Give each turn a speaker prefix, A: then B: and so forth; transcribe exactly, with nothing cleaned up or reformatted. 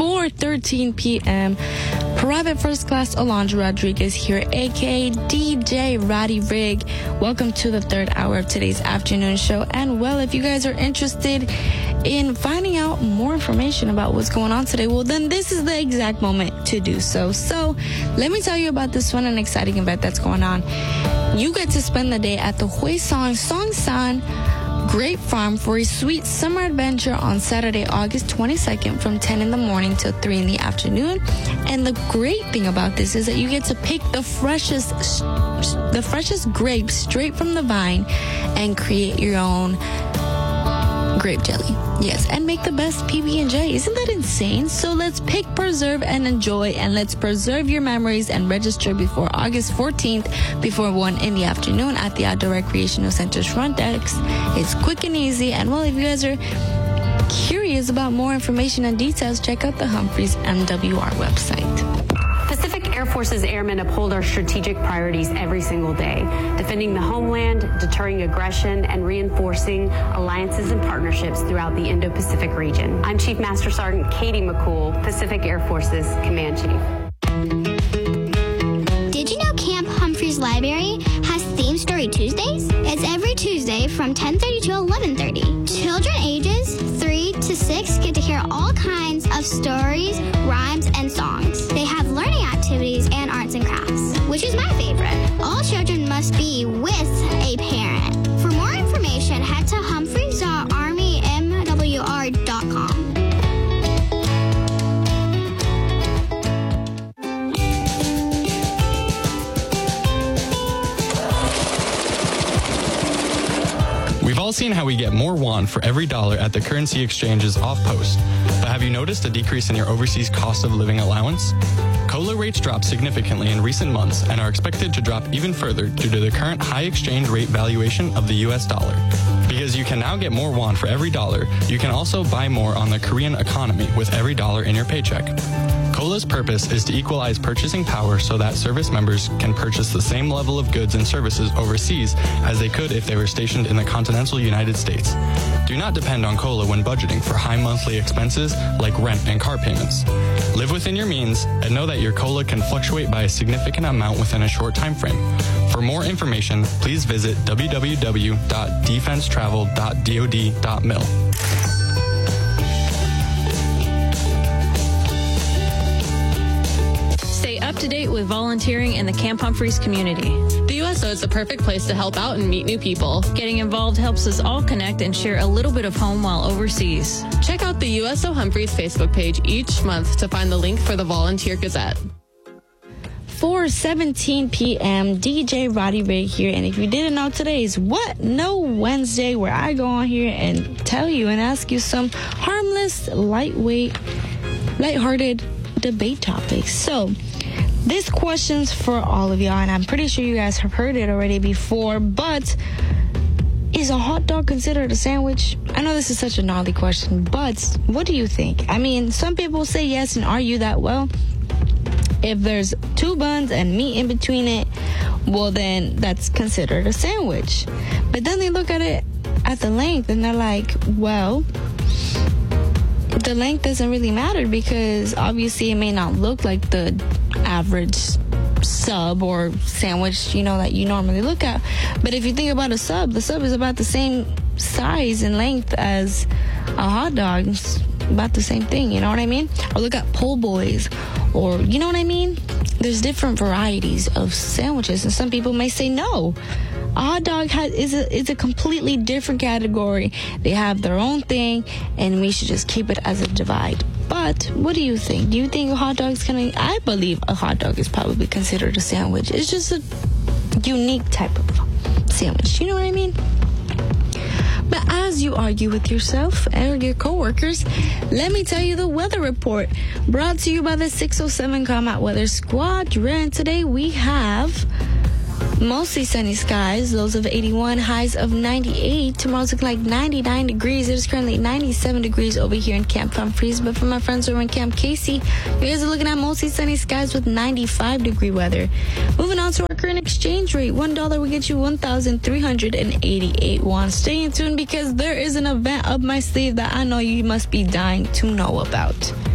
A: four thirteen p.m. Private First Class Alondra Rodriguez here, aka D J Roddy Rig. Welcome to the third hour of today's afternoon show. And well, if you guys are interested in finding out more information about what's going on today, well, then this is the exact moment to do so. So let me tell you about this fun and exciting event that's going on. You get to spend the day at the Huesong Songsan Grape Farm for a sweet summer adventure on Saturday, August twenty-second from ten in the morning till three in the afternoon. And the great thing about this is that you get to pick the freshest the freshest grapes straight from the vine and create your own grape jelly. Yes, and make the best P B and J. Isn't that insane? So let's pick, preserve, and enjoy, and let's preserve your memories and register before August fourteenth before one in the afternoon at the Outdoor Recreational Center's front desk. It's quick and easy, and well, if you guys are curious about more information and details, check out the Humphreys M W R website.
B: Pacific Air Force's airmen uphold our strategic priorities every single day, defending the homeland, deterring aggression, and reinforcing alliances and partnerships throughout the Indo-Pacific region. I'm Chief Master Sergeant Katie McCool, Pacific Air Force's Command Chief.
C: Did you know Camp Humphreys Library has Theme Story Tuesdays? It's every Tuesday from ten thirty to eleven thirty. Children ages three to six get to hear all kinds of stories, rhymes, and songs. They have learning activities and arts and crafts, which is my favorite. All children must be with a parent. For more information, head to humphreys dot army m w r dot com.
D: We've all seen how we get more won for every dollar at the currency exchanges off post. But have you noticed a decrease in your overseas cost of living allowance? COLA rates dropped significantly in recent months and are expected to drop even further due to the current high exchange rate valuation of the U S dollar. Because you can now get more won for every dollar, you can also buy more on the Korean economy with every dollar in your paycheck. COLA's purpose is to equalize purchasing power so that service members can purchase the same level of goods and services overseas as they could if they were stationed in the continental United States. Do not depend on COLA when budgeting for high monthly expenses like rent and car payments. Live within your means and know that your COLA can fluctuate by a significant amount within a short time frame. For more information, please visit w w w dot defense travel dot d o d dot mil.
E: Stay up to date with volunteering in the Camp Humphreys community.
F: The U S O is the perfect place to help out and meet new people.
E: Getting involved helps us all connect and share a little bit of home while overseas.
F: Check out the U S O Humphreys Facebook page each month to find the link for the Volunteer Gazette.
A: four seventeen p.m. D J Roddy Rig here, and if you didn't know, today is What No Wednesday, where I go on here and tell you and ask you some harmless, lightweight, lighthearted debate topics. So this question's for all of y'all, and I'm pretty sure you guys have heard it already before, but is a hot dog considered a sandwich? I know this is such a gnarly question, but what do you think? I mean, some people say yes and argue that, well, if there's two buns and meat in between it, well, then that's considered a sandwich. But then they look at it at the length and they're like, well, the length doesn't really matter because obviously it may not look like the average sub or sandwich, you know, that you normally look at. But if you think about a sub, the sub is about the same size and length as a hot dog. It's about the same thing, you know what I mean? Or look at po' boys, or you know what I mean? There's different varieties of sandwiches, and some people may say no. A hot dog has, is, a, is a completely different category. They have their own thing, and we should just keep it as a divide. But what do you think? Do you think a hot dog is going to... I believe a hot dog is probably considered a sandwich. It's just a unique type of sandwich. You know what I mean? But as you argue with yourself and your coworkers, let me tell you the weather report brought to you by the six oh seven Combat Weather Squadron. Today we have mostly sunny skies, lows of eighty-one, highs of ninety-eight. Tomorrow's looking like ninety-nine degrees. It is currently ninety-seven degrees over here in Camp Humphreys. But for my friends over in Camp Casey, you guys are looking at mostly sunny skies with ninety-five degree weather. Moving on to our current exchange rate. One dollar will get you one thousand three hundred eighty-eight won. Stay in tune because there is an event up my sleeve that I know you must be dying to know about.